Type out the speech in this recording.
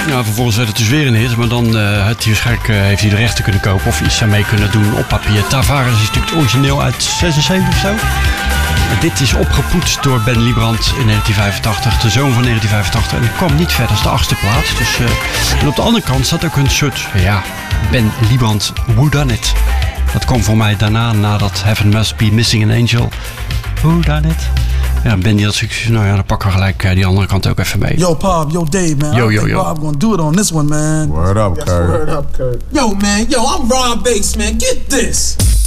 Nou, vervolgens werd het dus weer een hit, maar dan heeft hij de rechten kunnen kopen of iets daarmee kunnen doen op papier. Tavares is natuurlijk het origineel uit 76 of zo. Dit is opgepoetst door Ben Liebrand in 1985, de zomer van 1985. En het kwam niet verder als de 8e plaats. Dus, en op de andere kant staat ook een soort, Ben Liebrand, Who Done It? Dat kwam voor mij daarna, nadat Heaven Must Be Missing an Angel. Who Done It? Ja, Ben die had zoiets, dan pakken we gelijk die andere kant ook even mee. Yo, Pop, yo, Dave, man. Yo. Rob gonna do it on this one, man. Word up, Kurt. Word up, Kurt. Yo, man, I'm Rob Bass, man. Get this.